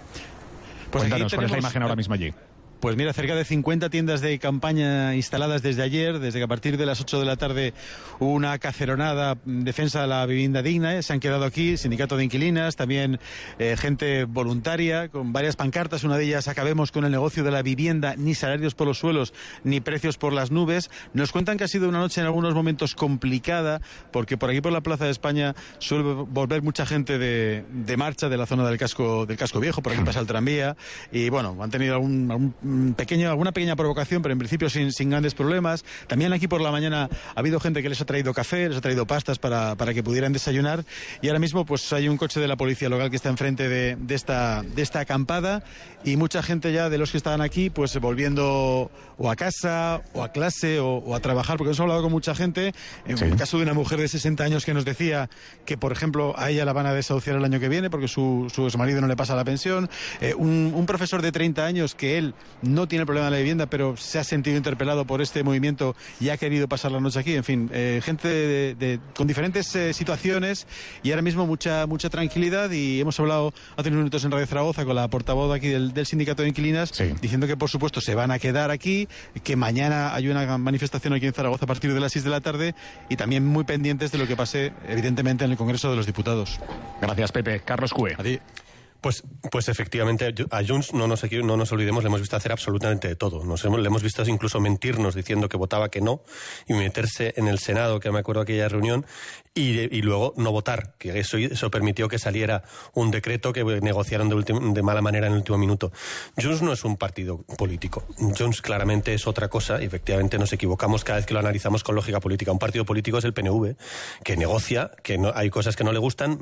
Pues cuéntanos, ¿cuál es la imagen ahora mismo allí? Pues mira, cerca de 50 tiendas de campaña instaladas desde ayer, desde que a partir de las 8 de la tarde hubo una caceronada en defensa de la vivienda digna. Se han quedado aquí sindicato de inquilinas, también gente voluntaria, con varias pancartas. Una de ellas, acabemos con el negocio de la vivienda, ni salarios por los suelos, ni precios por las nubes. Nos cuentan que ha sido una noche en algunos momentos complicada, porque por aquí por la Plaza de España suele volver mucha gente de marcha de la zona del casco viejo, por aquí pasa el tranvía, y bueno, han tenido alguna pequeña provocación, pero en principio sin grandes problemas. También aquí por la mañana ha habido gente que les ha traído café, les ha traído pastas para que pudieran desayunar, y ahora mismo pues hay un coche de la policía local que está enfrente de esta acampada, y mucha gente ya de los que estaban aquí pues volviendo o a casa o a clase o a trabajar, porque hemos hablado con mucha gente. En el caso de una mujer de 60 años que nos decía que, por ejemplo, a ella la van a desahuciar el año que viene porque su exmarido no le pasa la pensión. Un profesor de 30 años que él no tiene problema de la vivienda, pero se ha sentido interpelado por este movimiento y ha querido pasar la noche aquí. En fin, gente con diferentes situaciones, y ahora mismo mucha tranquilidad. Y hemos hablado hace unos minutos en Radio Zaragoza con la portavoz aquí del sindicato de inquilinas, diciendo que por supuesto se van a quedar aquí, que mañana hay una manifestación aquí en Zaragoza a partir de las 6 de la tarde, y también muy pendientes de lo que pase evidentemente en el Congreso de los Diputados. Gracias, Pepe. Carlos Cue. A ti. Pues efectivamente, a Junts no nos olvidemos, le hemos visto hacer absolutamente de todo. Le hemos visto incluso mentirnos diciendo que votaba que no, y meterse en el Senado, que me acuerdo de aquella reunión, y luego no votar, que eso permitió que saliera un decreto que negociaron de mala manera en el último minuto. Junts no es un partido político. Junts claramente es otra cosa, y efectivamente nos equivocamos cada vez que lo analizamos con lógica política. Un partido político es el PNV, que negocia, que hay cosas que no le gustan,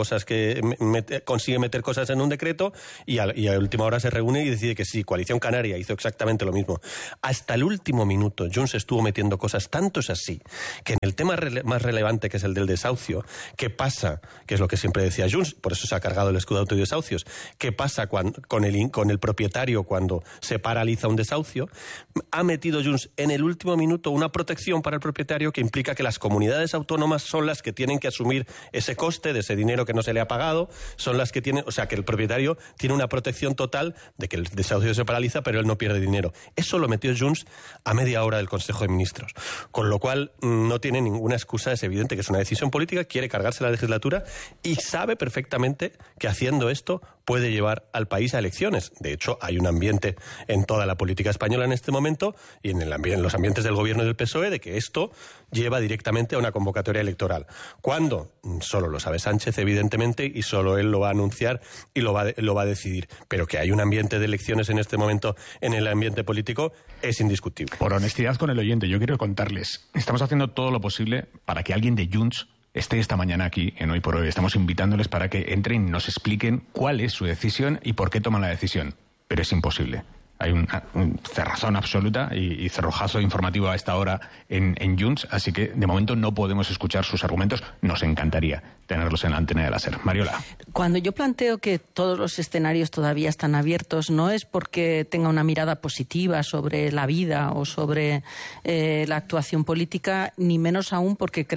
consigue meter cosas en un decreto, y a última hora se reúne y decide que sí. Coalición Canaria hizo exactamente lo mismo. Hasta el último minuto Junts estuvo metiendo cosas, tanto es así que en el tema más relevante, que es el del desahucio, ¿qué pasa? Que es lo que siempre decía Junts, por eso se ha cargado el escudo de auto y desahucios. ¿Qué pasa con el propietario cuando se paraliza un desahucio? Ha metido Junts en el último minuto una protección para el propietario que implica que las comunidades autónomas son las que tienen que asumir ese coste de ese dinero que no se le ha pagado, son las que tienen, o sea, que el propietario tiene una protección total de que el desahucio se paraliza, pero él no pierde dinero. Eso lo metió Junts a media hora del Consejo de Ministros, con lo cual no tiene ninguna excusa. Es evidente que es una decisión política, quiere cargarse la legislatura y sabe perfectamente que haciendo esto puede llevar al país a elecciones. De hecho, hay un ambiente en toda la política española en este momento, y en los ambientes del gobierno y del PSOE, de que esto lleva directamente a una convocatoria electoral. ¿Cuándo? Solo lo sabe Sánchez, evidentemente, y solo él lo va a anunciar y lo va a decidir. Pero que hay un ambiente de elecciones en este momento en el ambiente político es indiscutible. Por honestidad con el oyente, yo quiero contarles, estamos haciendo todo lo posible para que alguien de Junts esté esta mañana aquí en Hoy por Hoy. Estamos invitándoles para que entren y nos expliquen cuál es su decisión y por qué toman la decisión. Pero es imposible. Hay un cerrazón absoluta y cerrojazo informativo a esta hora en Junts, así que de momento no podemos escuchar sus argumentos. Nos encantaría tenerlos en la antena de la SER. Mariola. Cuando yo planteo que todos los escenarios todavía están abiertos, no es porque tenga una mirada positiva sobre la vida o sobre la actuación política, ni menos aún porque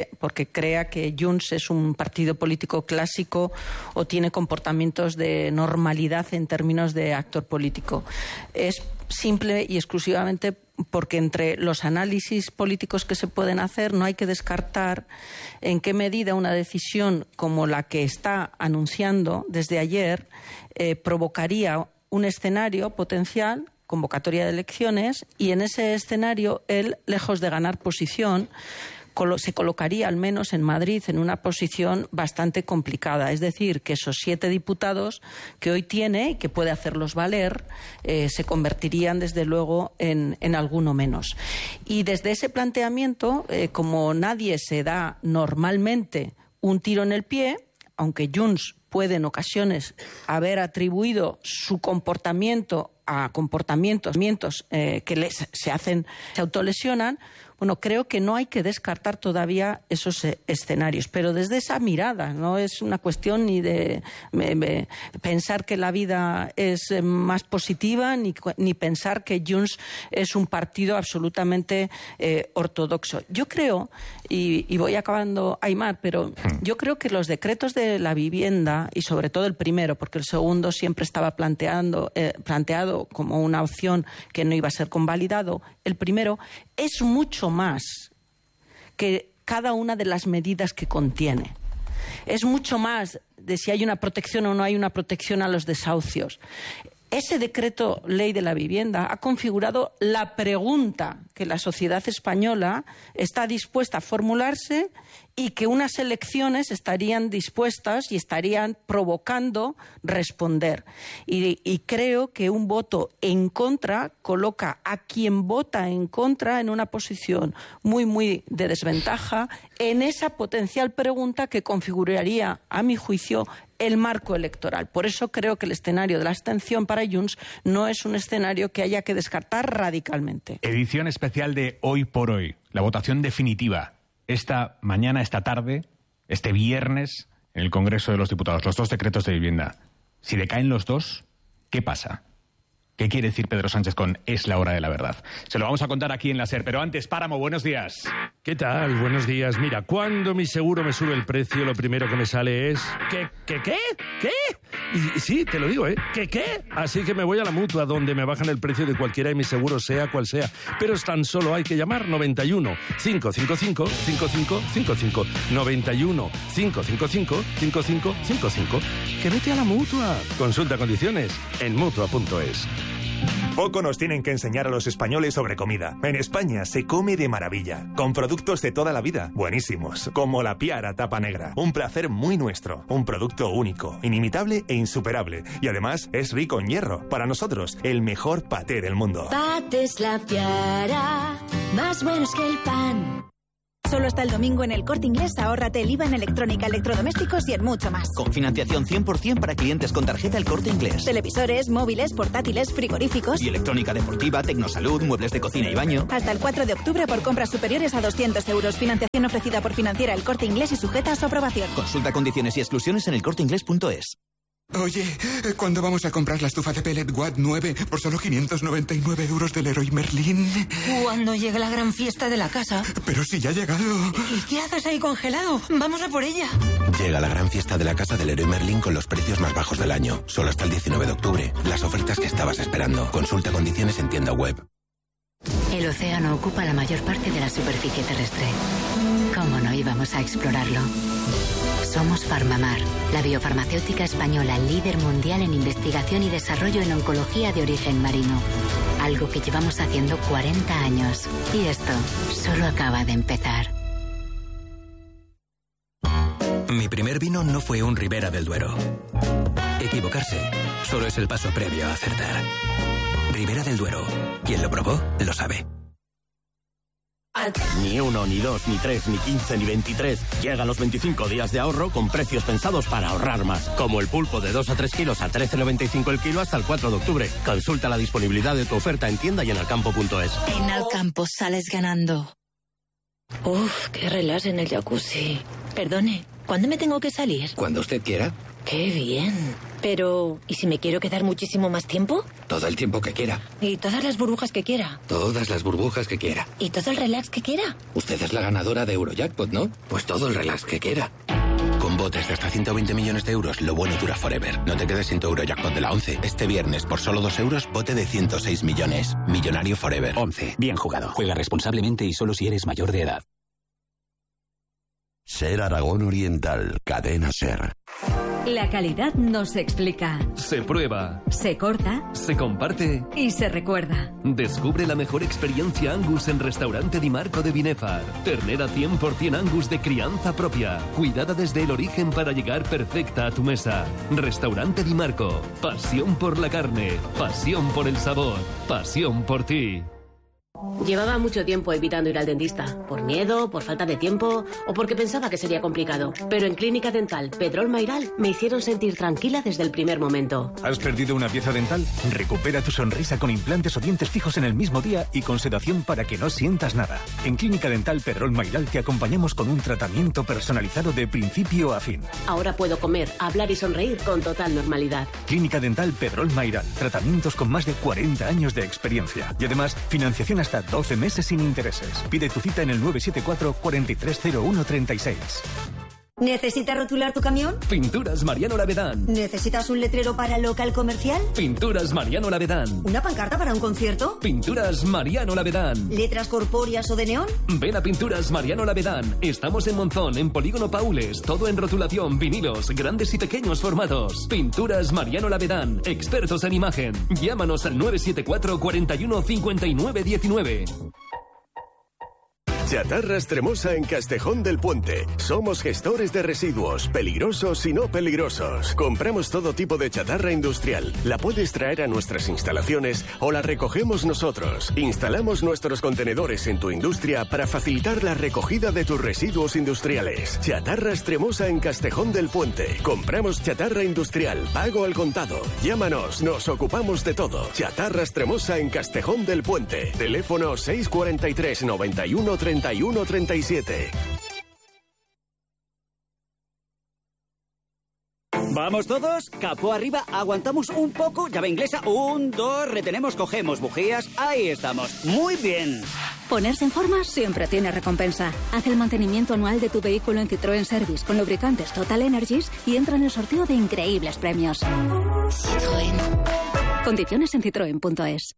crea que Junts es un partido político clásico o tiene comportamientos de normalidad en términos de actor político. Es simple y exclusivamente porque entre los análisis políticos que se pueden hacer no hay que descartar en qué medida una decisión como la que está anunciando desde ayer provocaría un escenario potencial, convocatoria de elecciones, y en ese escenario él, lejos de ganar posición, se colocaría al menos en Madrid en una posición bastante complicada. Es decir, que esos 7 diputados que hoy tiene y que puede hacerlos valer se convertirían desde luego en alguno menos. Y desde ese planteamiento, como nadie se da normalmente un tiro en el pie, aunque Junts puede en ocasiones haber atribuido su comportamiento a comportamientos que se autolesionan, bueno, creo que no hay que descartar todavía esos escenarios, pero desde esa mirada, no es una cuestión ni de pensar que la vida es más positiva, ni pensar que Junts es un partido absolutamente ortodoxo. Yo creo, y voy acabando, Aimar, pero yo creo que los decretos de la vivienda, y sobre todo el primero, porque el segundo siempre estaba planteado como una opción que no iba a ser convalidado, el primero es mucho más que cada una de las medidas que contiene. Es mucho más de si hay una protección o no hay una protección a los desahucios. Ese decreto ley de la vivienda ha configurado la pregunta que la sociedad española está dispuesta a formularse y que unas elecciones estarían dispuestas y estarían provocando responder. Y creo que un voto en contra coloca a quien vota en contra en una posición muy, muy de desventaja en esa potencial pregunta que configuraría, a mi juicio, el marco electoral. Por eso creo que el escenario de la abstención para Junts no es un escenario que haya que descartar radicalmente. Edición especial de Hoy por Hoy, la votación definitiva. Esta mañana, esta tarde, este viernes, en el Congreso de los Diputados, los 2 decretos de vivienda. Si decaen los 2, ¿qué pasa? ¿Qué quiere decir Pedro Sánchez con es la hora de la verdad? Se lo vamos a contar aquí en la SER, pero antes, Páramo, buenos días. ¿Qué tal? Buenos días. Mira, cuando mi seguro me sube el precio, lo primero que me sale es... ¿Qué? Y sí, te lo digo, ¿eh? ¿Qué? Así que me voy a la Mutua, donde me bajan el precio de cualquiera de mis seguros, sea cual sea. Pero tan solo hay que llamar 91 555 5555. 91 555 5555. Que vete a la Mutua. Consulta condiciones en Mutua.es. Poco nos tienen que enseñar a los españoles sobre comida. En España se come de maravilla, con productos de toda la vida, buenísimos, como la Piara Tapa Negra. Un placer muy nuestro, un producto único, inimitable e insuperable. Y además es rico en hierro. Para nosotros, el mejor paté del mundo. Patés La Piara, más buenos que el pan. Solo hasta el domingo en El Corte Inglés ahórrate el IVA en electrónica, electrodomésticos y en mucho más. Con financiación 100% para clientes con tarjeta El Corte Inglés. Televisores, móviles, portátiles, frigoríficos. Y electrónica deportiva, tecnosalud, muebles de cocina y baño. Hasta el 4 de octubre por compras superiores a 200 euros. Financiación ofrecida por Financiera El Corte Inglés y sujeta a su aprobación. Consulta condiciones y exclusiones en elcorteinglés.es. Oye, ¿cuándo vamos a comprar la estufa de pellet Watt 9 por solo 599 euros del Leroy Merlin? Cuando llegue la gran fiesta de la casa. Pero si ya ha llegado. ¿Y qué haces ahí congelado? Vamos a por ella. Llega la gran fiesta de la casa del Leroy Merlin con los precios más bajos del año. Solo hasta el 19 de octubre. Las ofertas que estabas esperando. Consulta condiciones en tienda web. El océano ocupa la mayor parte de la superficie terrestre. ¿Cómo no íbamos a explorarlo? Somos Farmamar, la biofarmacéutica española líder mundial en investigación y desarrollo en oncología de origen marino. Algo que llevamos haciendo 40 años. Y esto solo acaba de empezar. Mi primer vino no fue un Ribera del Duero. Equivocarse solo es el paso previo a acertar. Ribera del Duero. Quien lo probó, lo sabe. Ni 1, ni 2, ni 3, ni 15, ni 23. Llegan los 25 días de ahorro con precios pensados para ahorrar más. Como el pulpo de 2 a 3 kilos a 13,95 el kilo hasta el 4 de octubre. Consulta la disponibilidad de tu oferta en tienda y en alcampo.es. En Alcampo sales ganando. Uf, qué relax en el jacuzzi. Perdone, ¿cuándo me tengo que salir? Cuando usted quiera. Qué bien. Pero, ¿y si me quiero quedar muchísimo más tiempo? Todo el tiempo que quiera. ¿Y todas las burbujas que quiera? Todas las burbujas que quiera. ¿Y todo el relax que quiera? Usted es la ganadora de Eurojackpot, ¿no? Pues todo el relax que quiera. Con botes de hasta 120 millones de euros, lo bueno dura forever. No te quedes sin tu Eurojackpot de la 11. Este viernes, por solo 2 euros, bote de 106 millones. Millonario forever. 11. Bien jugado. Juega responsablemente y solo si eres mayor de edad. SER Aragón Oriental. Cadena SER. La calidad no se explica. Se prueba. Se corta. Se comparte. Y se recuerda. Descubre la mejor experiencia Angus en Restaurante Di Marco de Binefar. Ternera 100% Angus de crianza propia. Cuidada desde el origen para llegar perfecta a tu mesa. Restaurante Di Marco. Pasión por la carne. Pasión por el sabor. Pasión por ti. Llevaba mucho tiempo evitando ir al dentista, por miedo, por falta de tiempo o porque pensaba que sería complicado. Pero en Clínica Dental Pedrol Mayral me hicieron sentir tranquila desde el primer momento. ¿Has perdido una pieza dental? Recupera tu sonrisa con implantes o dientes fijos en el mismo día y con sedación para que no sientas nada. En Clínica Dental Pedrol Mayral te acompañamos con un tratamiento personalizado de principio a fin. Ahora puedo comer, hablar y sonreír con total normalidad. Clínica Dental Pedrol Mayral. Tratamientos con más de 40 años de experiencia. Y además, financiación hasta 12 meses sin intereses. Pide tu cita en el 974 430136. ¿Necesitas rotular tu camión? Pinturas Mariano Lavedán. ¿Necesitas un letrero para local comercial? Pinturas Mariano Lavedán. ¿Una pancarta para un concierto? Pinturas Mariano Lavedán. ¿Letras corpóreas o de neón? Ven a Pinturas Mariano Lavedán. Estamos en Monzón, en Polígono Paules. Todo en rotulación, vinilos, grandes y pequeños formatos. Pinturas Mariano Lavedán. Expertos en imagen. Llámanos al 974 41 59 19. Chatarra Extremosa en Castejón del Puente. Somos gestores de residuos, peligrosos y no peligrosos. Compramos todo tipo de chatarra industrial. La puedes traer a nuestras instalaciones o la recogemos nosotros. Instalamos nuestros contenedores en tu industria para facilitar la recogida de tus residuos industriales. Chatarra Extremosa en Castejón del Puente. Compramos chatarra industrial, pago al contado. Llámanos, nos ocupamos de todo. Chatarra Extremosa en Castejón del Puente. Teléfono 643 91 31 37. ¿Vamos todos? Capó arriba, aguantamos un poco, llave inglesa, 1, 2, retenemos, cogemos, bujías, ahí estamos. Muy bien. Ponerse en forma siempre tiene recompensa. Haz el mantenimiento anual de tu vehículo en Citroën Service con lubricantes Total Energies y entra en el sorteo de increíbles premios. Citroën. Condiciones en citroen.es.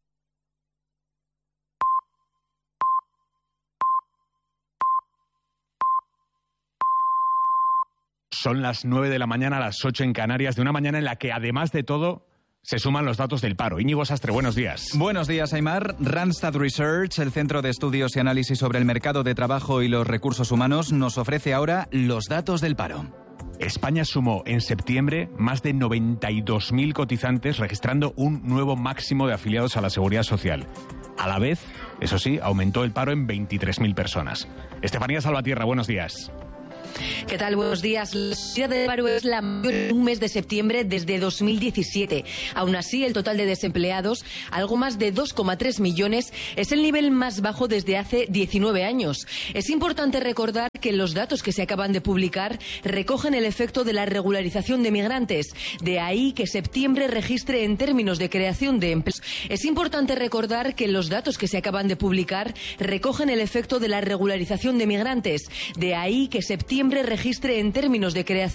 Son las 9 de la mañana, a las 8 en Canarias, de una mañana en la que, además de todo, se suman los datos del paro. Íñigo Sastre, buenos días. Buenos días, Aimar. Randstad Research, el Centro de Estudios y Análisis sobre el Mercado de Trabajo y los Recursos Humanos, nos ofrece ahora los datos del paro. España sumó en septiembre más de 92.000 cotizantes, registrando un nuevo máximo de afiliados a la Seguridad Social. A la vez, eso sí, aumentó el paro en 23.000 personas. Estefanía Salvatierra, buenos días. ¿Qué tal? Buenos días. La subida del paro es la mayor en un mes de septiembre desde 2017. Aún así, el total de desempleados, algo más de 2,3 millones, es el nivel más bajo desde hace 19 años. Es importante recordar que los datos que se acaban de publicar recogen el efecto de la regularización de migrantes. De ahí que septiembre registre en términos de creación de empleos. Es importante recordar que los datos que se acaban de publicar recogen el efecto de la regularización de migrantes. De ahí que septiembre registre en términos de creación